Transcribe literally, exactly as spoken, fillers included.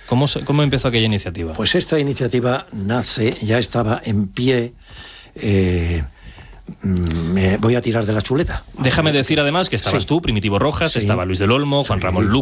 ¿Cómo, cómo empezó aquella iniciativa? Pues esta iniciativa nace, ya estaba en pie. Eh, me voy a tirar de la chuleta. Déjame decir además que estabas sí. tú, Primitivo Rojas, sí. estaba Luis del Olmo, Juan sí. Ramón Lucas.